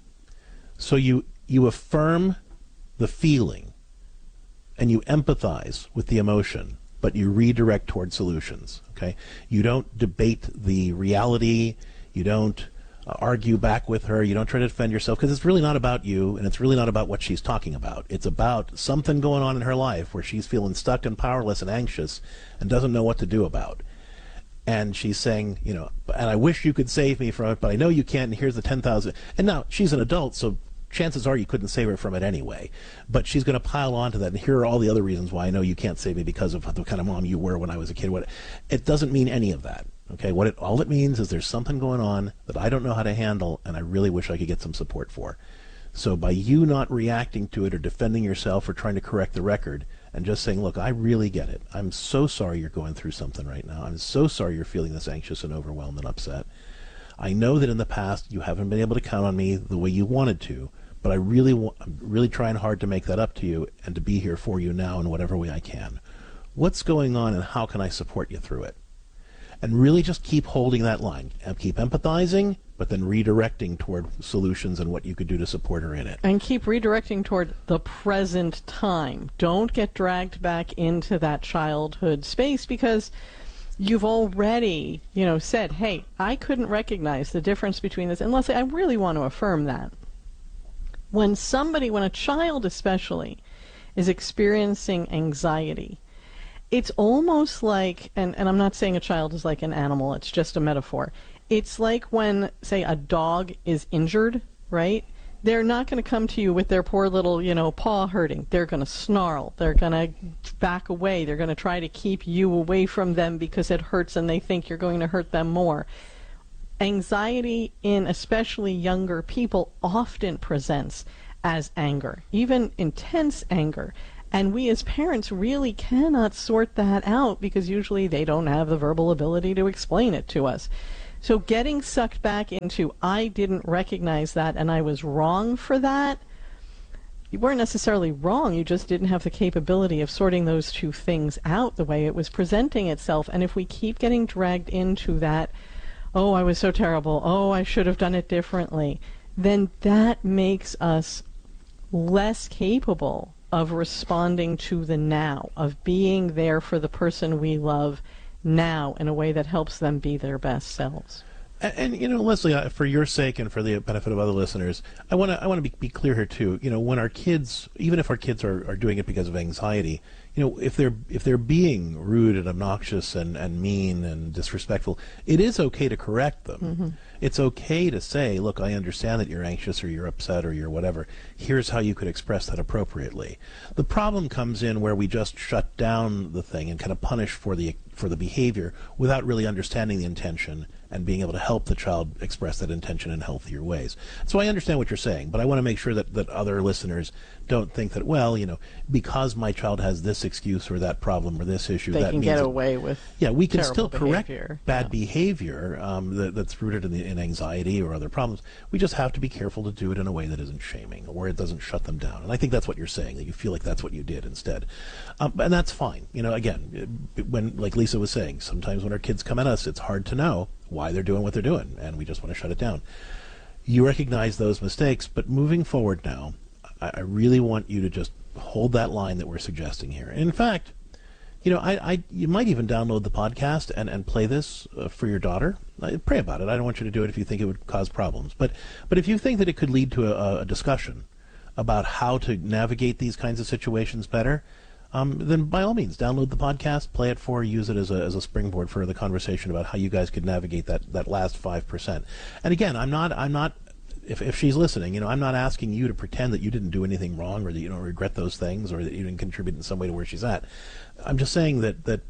So you you affirm the feeling and you empathize with the emotion, but you redirect toward solutions. Okay? You don't debate the reality. You don't uh, argue back with her. You don't try to defend yourself, because it's really not about you, and it's really not about what she's talking about. It's about something going on in her life where she's feeling stuck and powerless and anxious and doesn't know what to do about. And she's saying, you know, and I wish you could save me from it, but I know you can't, and here's the ten thousand. And now she's an adult, so chances are you couldn't save her from it anyway. But she's going to pile on to that, and here are all the other reasons why I know you can't save me because of the kind of mom you were when I was a kid. What it doesn't mean any of that. Okay, what it all it means is there's something going on that I don't know how to handle, and I really wish I could get some support for. So by you not reacting to it or defending yourself or trying to correct the record and just saying, look, I really get it. I'm so sorry you're going through something right now. I'm so sorry you're feeling this anxious and overwhelmed and upset. I know that in the past you haven't been able to count on me the way you wanted to, but I really wa- I'm really trying hard to make that up to you and to be here for you now in whatever way I can. What's going on, and how can I support you through it? And really just keep holding that line and keep empathizing, but then redirecting toward solutions and what you could do to support her in it. And keep redirecting toward the present time. Don't get dragged back into that childhood space, because you've already, you know, said, hey, I couldn't recognize the difference between this. And Leslie, I really want to affirm that. When somebody, when a child especially, is experiencing anxiety, it's almost like, and, and I'm not saying a child is like an animal, it's just a metaphor. It's like when, say, a dog is injured, right? They're not going to come to you with their poor little, you know, paw hurting. They're going to snarl. They're going to back away. They're going to try to keep you away from them because it hurts and they think you're going to hurt them more. Anxiety in especially younger people often presents as anger, even intense anger. And we as parents really cannot sort that out because usually they don't have the verbal ability to explain it to us. So getting sucked back into, I didn't recognize that and I was wrong for that, you weren't necessarily wrong, you just didn't have the capability of sorting those two things out the way it was presenting itself. And if we keep getting dragged into that, oh, I was so terrible, oh, I should have done it differently, then that makes us less capable of responding to the now, of being there for the person we love now in a way that helps them be their best selves. And, and you know, Leslie, uh, for your sake and for the benefit of other listeners, I want to I want to be, be clear here too. You know, when our kids, even if our kids are, are doing it because of anxiety, you know, if they're if they're being rude and obnoxious and, and mean and disrespectful, it is okay to correct them. Mm-hmm. It's okay to say, look, I understand that you're anxious or you're upset or you're whatever. Here's how you could express that appropriately. The problem comes in where we just shut down the thing and kind of punish for the for the behavior without really understanding the intention and being able to help the child express that intention in healthier ways. So I understand what you're saying, but I want to make sure that, that other listeners don't think that, well, you know, because my child has this excuse or that problem or this issue, they that can means get that, away with yeah, we can terrible still correct behavior. bad Yeah. behavior um, that, that's rooted in, the, in anxiety or other problems. We just have to be careful to do it in a way that isn't shaming or it doesn't shut them down. And I think that's what you're saying, that you feel like that's what you did instead. Um, and that's fine. You know, again, when, like Lisa was saying, sometimes when our kids come at us, it's hard to know why they're doing what they're doing, and we just want to shut it down. You recognize those mistakes, but moving forward now, I, I really want you to just hold that line that we're suggesting here. In fact, you know, I, I you might even download the podcast and, and play this uh, for your daughter. I, pray about it. I don't want you to do it if you think it would cause problems. But but if you think that it could lead to a, a discussion about how to navigate these kinds of situations better, um, then by all means, download the podcast, play it for, use it as a, as a springboard for the conversation about how you guys could navigate that, that last five percent. And again, I'm not, I'm not, if, if she's listening, you know, I'm not asking you to pretend that you didn't do anything wrong or that you don't regret those things or that you didn't contribute in some way to where she's at. I'm just saying that, that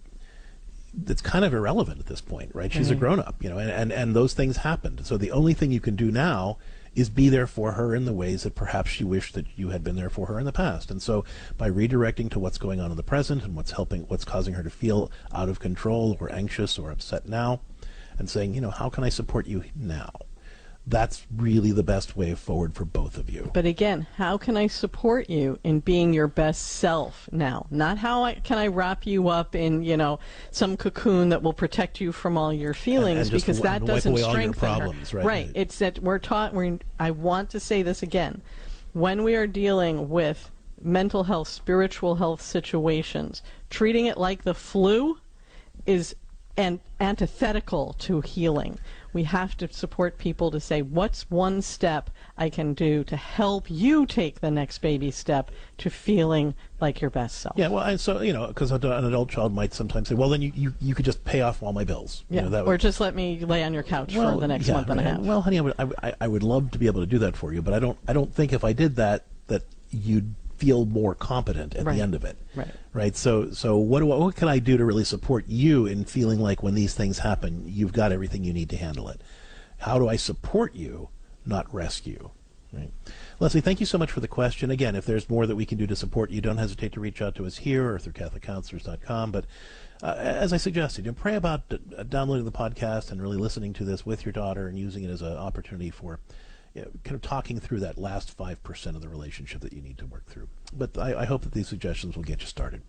it's kind of irrelevant at this point, right? She's mm-hmm. a grown-up, you know, and, and, and those things happened. So the only thing you can do now is be there for her in the ways that perhaps she wished that you had been there for her in the past. And so by redirecting to what's going on in the present and what's helping, what's causing her to feel out of control or anxious or upset now, and saying, you know, how can I support you now? That's really the best way forward for both of you. But again, how can I support you in being your best self now? Not how I, can I wrap you up in, you know, some cocoon that will protect you from all your feelings, and, and because that doesn't strengthen problems, her. Right? Right. It's that we're taught. We're, I want to say this again. When we are dealing with mental health, spiritual health situations, treating it like the flu is an antithetical to healing. We have to support people to say, what's one step I can do to help you take the next baby step to feeling like your best self? Yeah, well, and so, you know, because an adult child might sometimes say, well, then you, you, you could just pay off all my bills. Yeah, you know, that or would, just let me lay on your couch well, for the next yeah, month and a half. Well, honey, I would, I, I would love to be able to do that for you, but I don't, I don't think if I did that, that you'd feel more competent at right. the end of it. Right. Right. So, so what do I, what can I do to really support you in feeling like when these things happen, you've got everything you need to handle it? How do I support you, not rescue? Right. Leslie, thank you so much for the question. Again, if there's more that we can do to support you, don't hesitate to reach out to us here or through Catholic Counselors dot com. But uh, as I suggested, you know, pray about d- downloading the podcast and really listening to this with your daughter and using it as an opportunity for you know, kind of talking through that last five percent of the relationship that you need to work through. But I, I hope that these suggestions will get you started.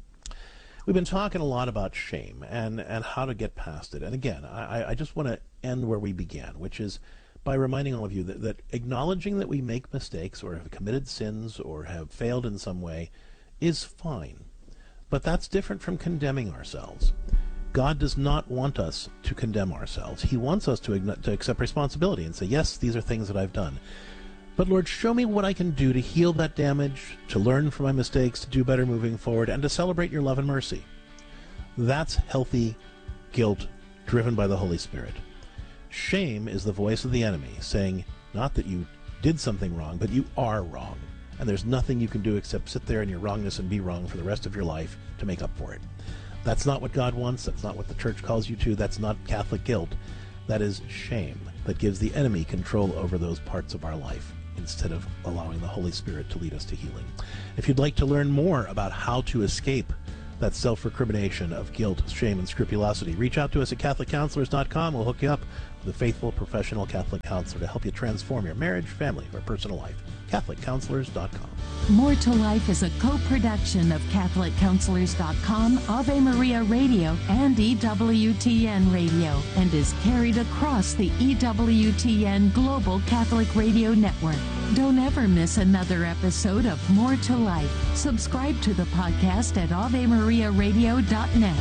We've been talking a lot about shame and, and how to get past it. And again, I, I just want to end where we began, which is by reminding all of you that, that acknowledging that we make mistakes or have committed sins or have failed in some way is fine. But that's different from condemning ourselves. God does not want us to condemn ourselves. He wants us to, to accept responsibility and say, yes, these are things that I've done. But Lord, show me what I can do to heal that damage, to learn from my mistakes, to do better moving forward, and to celebrate your love and mercy. That's healthy guilt driven by the Holy Spirit. Shame is the voice of the enemy saying, not that you did something wrong, but you are wrong. And there's nothing you can do except sit there in your wrongness and be wrong for the rest of your life to make up for it. That's not what God wants. That's not what the church calls you to. That's not Catholic guilt. That is shame that gives the enemy control over those parts of our life. instead of allowing the Holy Spirit to lead us to healing. If you'd like to learn more about how to escape that self-recrimination of guilt, shame, and scrupulosity, reach out to us at Catholic Counselors dot com. We'll hook you up with a faithful, professional Catholic counselor to help you transform your marriage, family, or personal life. Catholic Counselors dot com. More to Life is a co-production of Catholic Counselors dot com, Ave Maria Radio, and E W T N Radio, and is carried across the E W T N Global Catholic Radio Network. Don't ever miss another episode of More to Life. Subscribe to the podcast at Ave Maria Radio dot net.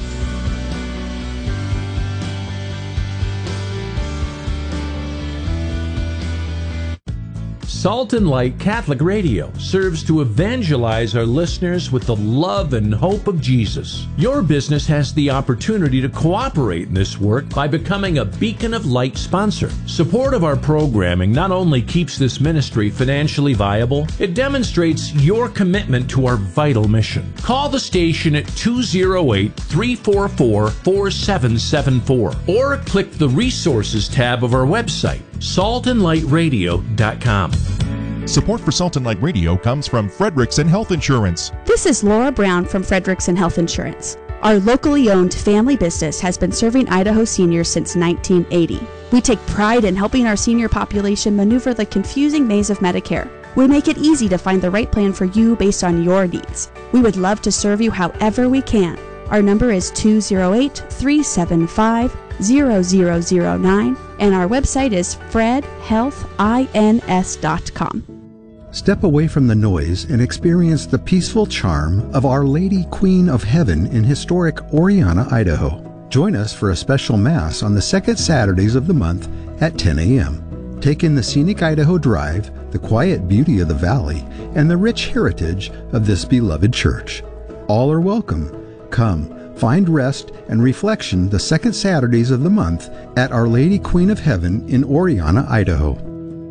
Salt and Light Catholic Radio serves to evangelize our listeners with the love and hope of Jesus. Your business has the opportunity to cooperate in this work by becoming a Beacon of Light sponsor. Support of our programming not only keeps this ministry financially viable, it demonstrates your commitment to our vital mission. Call the station at two oh eight, three four four, four seven seven four or click the Resources tab of our website, salt and light radio dot com. Support for Salt and Light Radio comes from Frederickson Health Insurance. This is Laura Brown from Frederickson Health Insurance. Our locally owned family business has been serving Idaho seniors since nineteen eighty. We take pride in helping our senior population maneuver the confusing maze of Medicare. We make it easy to find the right plan for you based on your needs. We would love to serve you however we can. Our number is two oh eight, three seven five, zero zero zero nine and our website is fred health ins dot com. Step away from the noise and experience the peaceful charm of Our Lady Queen of Heaven in historic Oriana, Idaho. Join us for a special Mass on the second Saturdays of the month at ten a.m. Take in the scenic Idaho Drive, the quiet beauty of the valley, and the rich heritage of this beloved church. All are welcome. Come, find rest and reflection the second Saturdays of the month at Our Lady Queen of Heaven in Oriana, Idaho.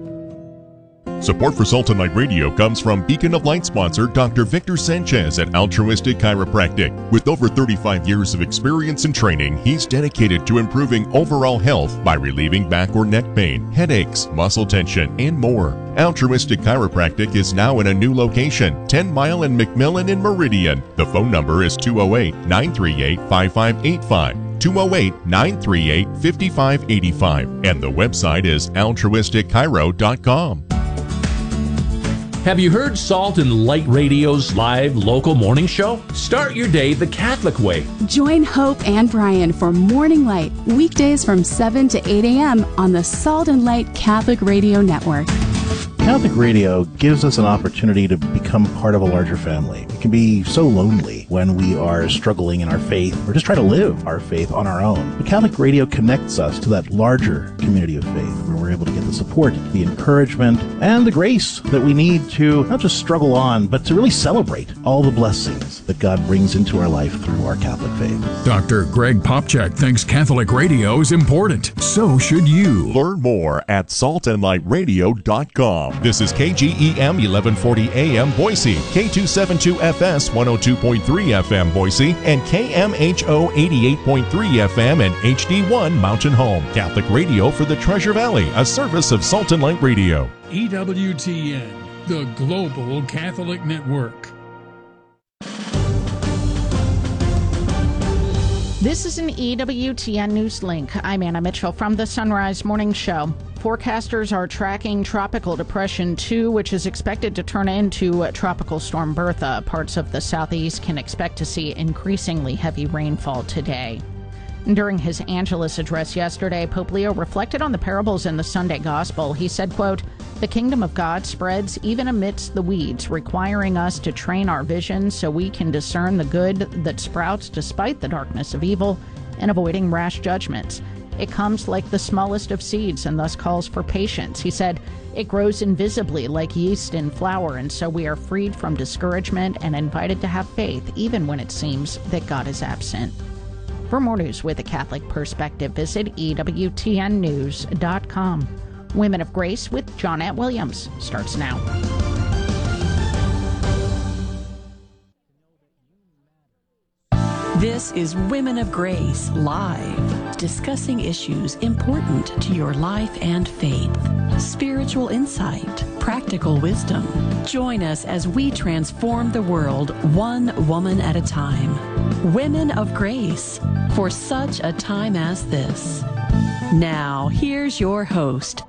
Support for Salt and Light Radio comes from Beacon of Light sponsor Doctor Victor Sanchez at Altruistic Chiropractic. With over thirty-five years of experience and training, he's dedicated to improving overall health by relieving back or neck pain, headaches, muscle tension, and more. Altruistic Chiropractic is now in a new location, ten mile and McMillan in Meridian. The phone number is two oh eight, nine three eight, five five eight five. two oh eight, nine three eight, five five eight five. And the website is altruistic chiro dot com. Have you heard Salt and Light Radio's live local morning show? Start your day the Catholic way. Join Hope and Brian for Morning Light, weekdays from seven to eight a.m. on the Salt and Light Catholic Radio Network. Catholic radio gives us an opportunity to become part of a larger family. It can be so lonely when we are struggling in our faith or just try to live our faith on our own. But Catholic radio connects us to that larger community of faith where we're able to get the support, the encouragement, and the grace that we need to not just struggle on, but to really celebrate all the blessings that God brings into our life through our Catholic faith. Doctor Greg Popchak thinks Catholic radio is important. So should you. Learn more at salt and light radio dot com. This is K G E M eleven forty A M Boise, K two seventy-two F S one oh two point three F M Boise, and K M H O eighty-eight point three F M and H D one Mountain Home. Catholic radio for the Treasure Valley, a service of Salt and Light Radio. E W T N, the Global Catholic Network. This is an E W T N News Link. I'm Anna Mitchell from the Sunrise Morning Show. Forecasters are tracking Tropical Depression two, which is expected to turn into Tropical Storm Bertha. Parts of the southeast can expect to see increasingly heavy rainfall today. During his Angelus address yesterday, Pope Leo reflected on the parables in the Sunday Gospel. He said, quote, "The kingdom of God spreads even amidst the weeds, requiring us to train our vision so we can discern the good that sprouts despite the darkness of evil and avoiding rash judgments. It comes like the smallest of seeds and thus calls for patience." He said, "It grows invisibly like yeast in flour, and so we are freed from discouragement and invited to have faith even when it seems that God is absent." For more news with a Catholic perspective, visit E W T N news dot com. Women of Grace with Johnette Williams starts now. This is Women of Grace Live. discussing issues important to your life and faith. Spiritual insight, practical wisdom. Join us as we transform the world one woman at a time. Women of Grace, for such a time as this. Now, here's your host,